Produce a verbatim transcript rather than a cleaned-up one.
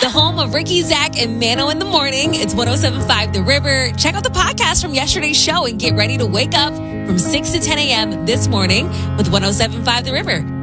The home of Ricky, Zach, and Mano in the morning. It's one oh seven point five The River. Check out the podcast from yesterday's show and get ready to wake up from six to ten a.m. this morning with one oh seven point five The River.